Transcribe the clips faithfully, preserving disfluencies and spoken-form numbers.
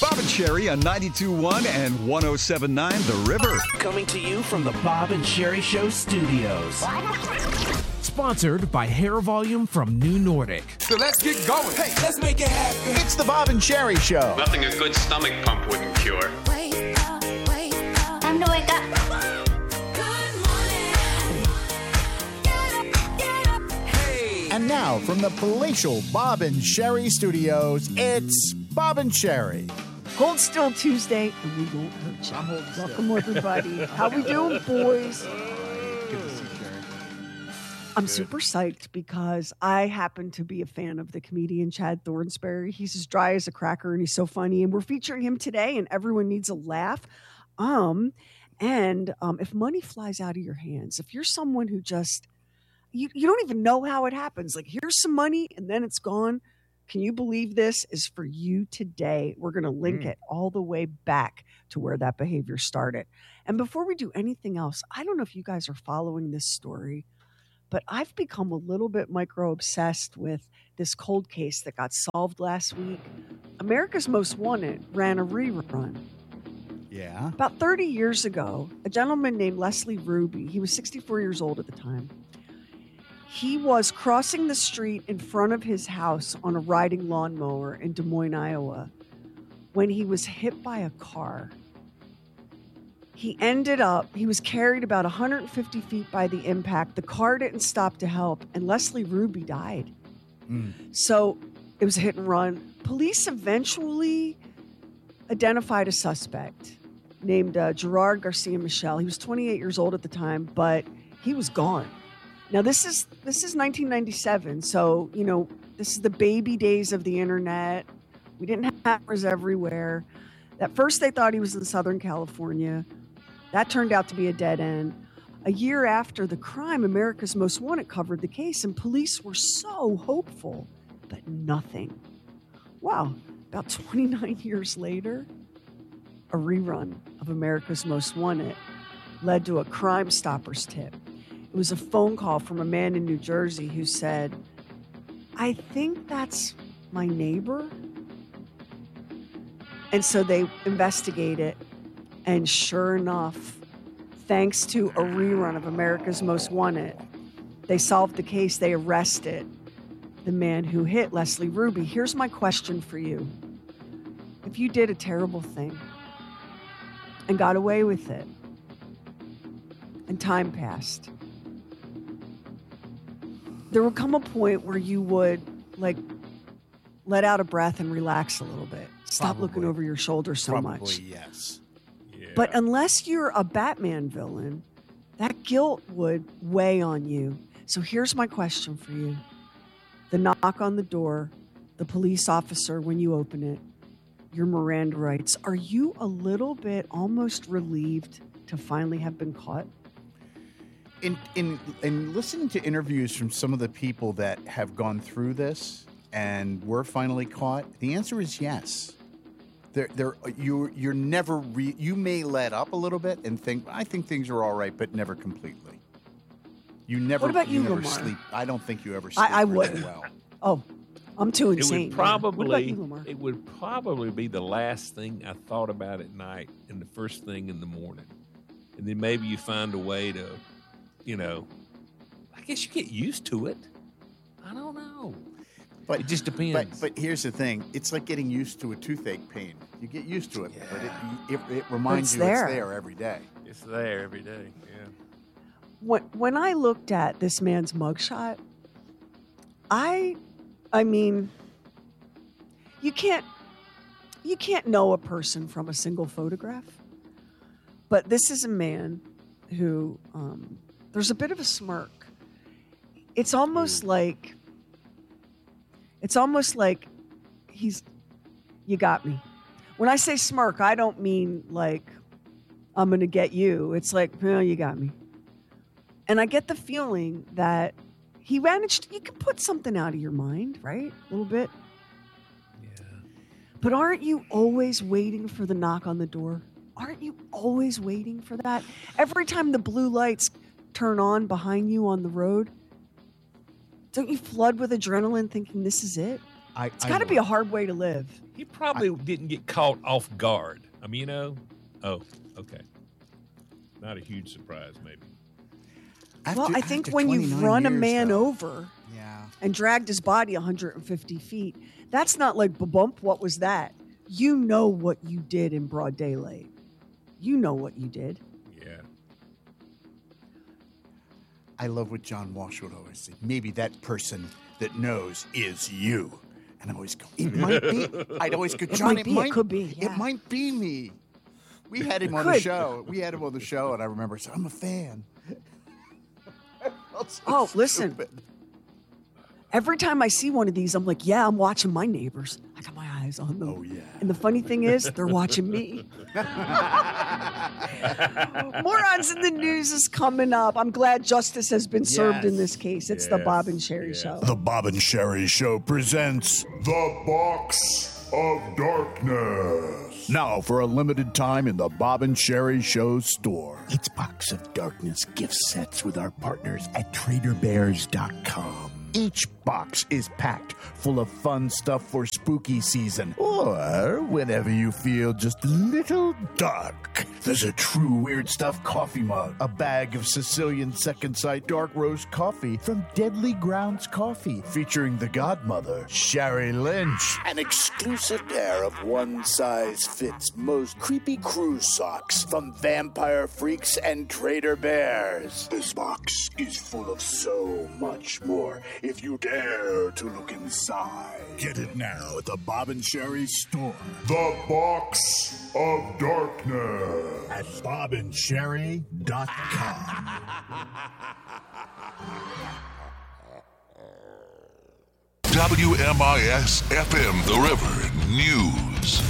Bob and Sherry on ninety-two point one and one oh seven point nine The River. Coming to you from the Bob and Sherry Show studios. Sponsored by Hair Volume from New Nordic. So let's get going. Hey, Let's make it happen. It's the Bob and Sherry Show. Nothing a good stomach pump wouldn't cure. Wake up, wake up. Time to wake up. Good morning. Get up, get up. hey. And now from the palatial Bob and Sherry studios, it's Bob and Sherry. Hold still Tuesday, and we won't hurt you. I'm holding still. Welcome, everybody. How we doing, boys? Good to see Sherry. I'm super psyched because I happen to be a fan of the comedian Chad Thornsberry. He's as dry as a cracker, and he's so funny. And we're featuring him today, and everyone needs a laugh. Um, and um, if money flies out of your hands, if you're someone who just you, you don't even know how it happens, like here's some money and then it's gone. Can you believe this is for you today? We're going to link Mm. it all the way back to where that behavior started. And before we do anything else, I don't know if you guys are following this story, but I've become a little bit micro obsessed with this cold case that got solved last week. America's Most Wanted ran a rerun. Yeah. About thirty years ago, a gentleman named Leslie Ruby, he was sixty-four years old at the time. He was crossing the street in front of his house on a riding lawnmower in Des Moines, Iowa, when he was hit by a car. He ended up, he was carried about one hundred fifty feet by the impact. The car didn't stop to help, and Leslie Ruby died. Mm. So it was a hit and run. Police eventually identified a suspect named uh, Gerard Garcia Michel. He was twenty-eight years old at the time, but he was gone. Now this is this is nineteen ninety-seven, so you know this is the baby days of the internet. We didn't have cameras everywhere. At first, they thought he was in Southern California. That turned out to be a dead end. A year after the crime, America's Most Wanted covered the case, and police were so hopeful, but nothing. Wow, about twenty-nine years later, a rerun of America's Most Wanted led to a Crime Stoppers tip. It was a phone call from a man in New Jersey who said, I think that's my neighbor. And so they investigate it. And sure enough, thanks to a rerun of America's Most Wanted, they solved the case. They arrested the man who hit Leslie Ruby. Here's my question for you. If you did a terrible thing and got away with it, and time passed, there would come a point where you would, like, let out a breath and relax a little bit. Stop Probably. looking over your shoulder so Probably, much. yes. Yeah. But unless you're a Batman villain, that guilt would weigh on you. So here's my question for you. The knock on the door, the police officer when you open it, your Miranda rights. Are you a little bit almost relieved to finally have been caught? In in in listening to interviews from some of the people that have gone through this and were finally caught, the answer is yes. There, there, you you're never re, you may let up a little bit and think I think things are all right, but never completely. You never. What about you, never Lamar? sleep. I don't think you ever sleep I, I really wouldn't. well. Oh, I'm too It insane. would man. What about probably you, Lamar? it would probably be the last thing I thought about at night and the first thing in the morning. And then maybe you find a way to, you know, I guess you get used to it. I don't know. But It just But, depends. but here's the thing: it's like getting used to a toothache pain. You get used to it, but it, it, it reminds It's you there. it's there every day. It's there every day. Yeah. when when I looked at this man's mugshot, I, I mean, you can't, you can't know a person from a single photograph. But this is a man who, um, there's a bit of a smirk. It's almost like, it's almost like he's, you got me. When I say smirk, I don't mean like, I'm going to get you. It's like, well, you got me. And I get the feeling that he managed, you can put something out of your mind, right? A little bit. Yeah. But aren't you always waiting for the knock on the door? Aren't you always waiting for that? Every time the blue lights turn on behind you on the road, don't you flood with adrenaline thinking this is it? I, It's got to be a hard way to live. He probably I, didn't get caught off guard. I mean, you know, oh, okay. Not a huge surprise, maybe. After, well, I think when you've run a man though. over yeah. and dragged his body one hundred fifty feet, that's not like, ba-bump, what was that? You know what you did in broad daylight. You know what you did. Yeah. I love what John Walsh would always say. Maybe that person that knows is you. And I always go, it might be. I'd always go, John, it might it, be. might, It could be. Yeah. It might be me. We had him It on could. the show. We had him on the show, and I remember I said, I'm a fan. So Oh, listen. stupid. Every time I see one of these, I'm like, yeah, I'm watching my neighbors. I got my eyes on them. Oh, yeah. And the funny thing is, they're watching me. Morons in the News is coming up. I'm glad justice has been served in Yes. this case. It's the Yes. Bob and Sherry Yes. Show. The Bob and Sherry Show presents The Box of Darkness. Now, for a limited time in the Bob and Sherry Show store. It's Box of Darkness gift sets with our partners at Trader Bears dot com. Each box is packed full of fun stuff for spooky season, or whenever you feel just a little dark. There's a true weird stuff coffee mug, a bag of Sicilian Second Sight dark roast coffee from Deadly Grounds Coffee, featuring the godmother, Sherry Lynch, an exclusive pair of one-size-fits most creepy cruise socks from Vampire Freaks and Trader Bears. This box is full of so much more. If you dare to look inside. Get it now at the Bob and Sherry store. The Box of Darkness at bob and sherry dot com. W M I S F M The River News.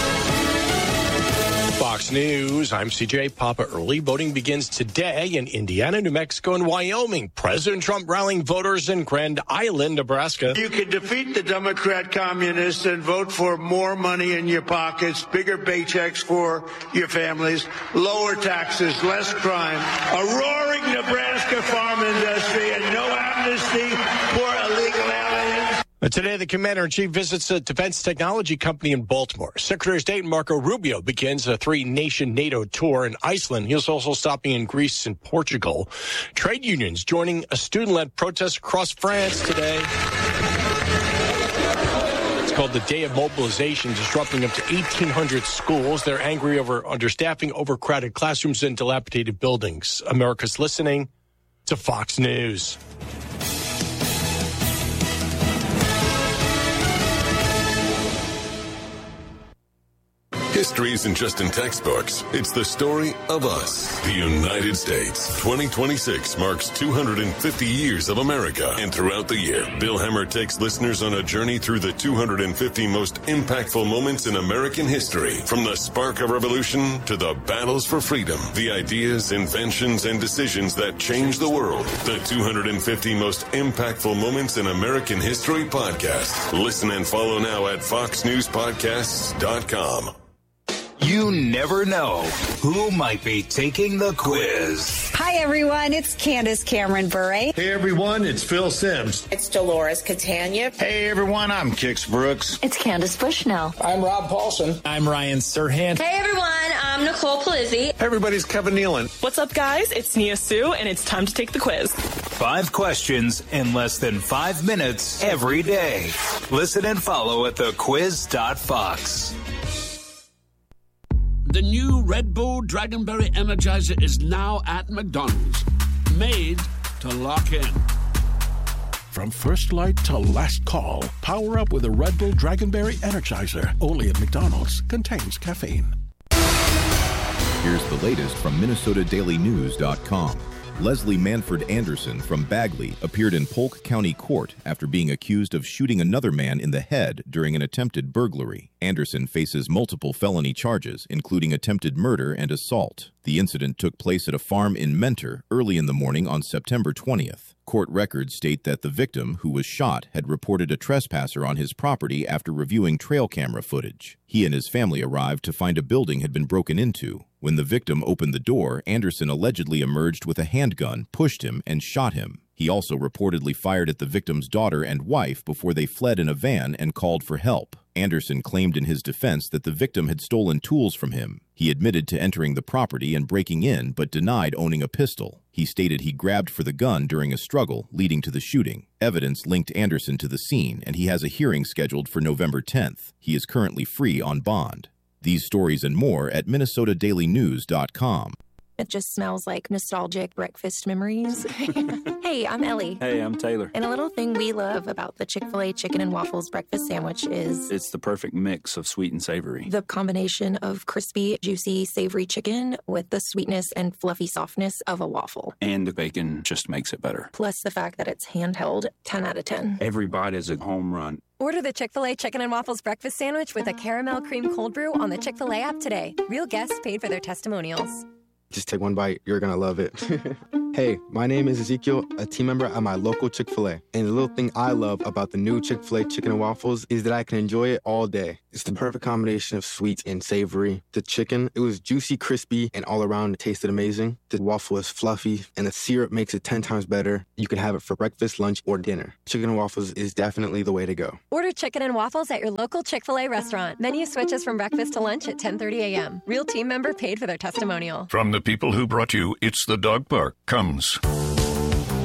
Fox News, I'm C J Papa. Early voting begins today in Indiana, New Mexico, and Wyoming. President Trump rallying voters in Grand Island, Nebraska. You can defeat the Democrat communists and vote for more money in your pockets, bigger paychecks for your families, lower taxes, less crime, a roaring Nebraska farm industry, and no amnesty for illegal aliens. Today, the commander-in-chief visits a defense technology company in Baltimore. Secretary of State Marco Rubio begins a three-nation NATO tour in Iceland. He's also stopping in Greece and Portugal. Trade unions joining a student-led protest across France today. It's called the Day of Mobilization, disrupting up to eighteen hundred schools. They're angry over understaffing, overcrowded classrooms, and dilapidated buildings. America's listening to Fox News. History isn't just in textbooks. It's the story of us, the United States. twenty twenty-six marks two hundred fifty years of America. And throughout the year, Bill Hemmer takes listeners on a journey through the two hundred fifty most impactful moments in American history. From the spark of revolution to the battles for freedom, the ideas, inventions, and decisions that changed the world. The two hundred fifty most impactful moments in American history podcast. Listen and follow now at fox news podcasts dot com. You never know who might be taking the quiz. Hi, everyone. It's Candace Cameron Bure. Hey, everyone. It's Phil Sims. It's Dolores Catania. Hey, everyone. I'm Kix Brooks. It's Candace Bushnell. I'm Rob Paulson. I'm Ryan Serhant. Hey, everyone. I'm Nicole Polizzi. Hey, everybody. It's Kevin Nealon. What's up, guys? It's Nia Sue, and it's time to take the quiz. Five questions in less than five minutes every day. Listen and follow at the quiz dot fox. The new Red Bull Dragonberry Energizer is now at McDonald's. Made to lock in. From first light to last call, power up with a Red Bull Dragonberry Energizer. Only at McDonald's. Contains caffeine. Here's the latest from Minnesota Daily News dot com. Leslie Manford Anderson from Bagley appeared in Polk County Court after being accused of shooting another man in the head during an attempted burglary. Anderson faces multiple felony charges, including attempted murder and assault. The incident took place at a farm in Mentor early in the morning on September twentieth. Court records state that the victim, who was shot, had reported a trespasser on his property after reviewing trail camera footage. He and his family arrived to find a building had been broken into. When the victim opened the door, Anderson allegedly emerged with a handgun, pushed him, and shot him. He also reportedly fired at the victim's daughter and wife before they fled in a van and called for help. Anderson claimed in his defense that the victim had stolen tools from him. He admitted to entering the property and breaking in, but denied owning a pistol. He stated he grabbed for the gun during a struggle, leading to the shooting. Evidence linked Anderson to the scene, and he has a hearing scheduled for November tenth. He is currently free on bond. These stories and more at Minnesota Daily News dot com. It just smells like nostalgic breakfast memories. Hey, I'm Ellie. Hey, I'm Taylor. And a little thing we love about the Chick-fil-A chicken and waffles breakfast sandwich is... It's the perfect mix of sweet and savory. The combination of crispy, juicy, savory chicken with the sweetness and fluffy softness of a waffle. And the bacon just makes it better. Plus the fact that it's handheld, ten out of ten. Every bite is a home run. Order the Chick-fil-A Chicken and Waffles Breakfast Sandwich with a caramel cream cold brew on the Chick-fil-A app today. Real guests paid for their testimonials. Just take one bite. You're going to love it. Hey, my name is Ezekiel, a team member at my local Chick-fil-A. And the little thing I love about the new Chick-fil-A chicken and waffles is that I can enjoy it all day. It's the perfect combination of sweet and savory. The chicken, it was juicy, crispy, and all around it tasted amazing. The waffle is fluffy, and the syrup makes it ten times better. You can have it for breakfast, lunch, or dinner. Chicken and waffles is definitely the way to go. Order chicken and waffles at your local Chick-fil-A restaurant. Menu switches from breakfast to lunch at ten thirty a.m. Real team member paid for their testimonial. From the people who brought you It's the Dog Park comes